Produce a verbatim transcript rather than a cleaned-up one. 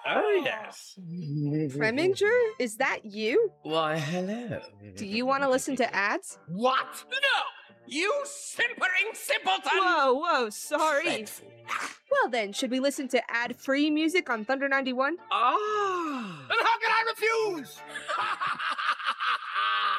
Oh, yes. Preminger, is that you? Why, hello. Do you want to listen to ads? What? No! You simpering simpleton! Whoa, whoa, sorry. Dreadful. Well then, should we listen to ad-free music on Thunder ninety-one? Ah. Then how can I refuse?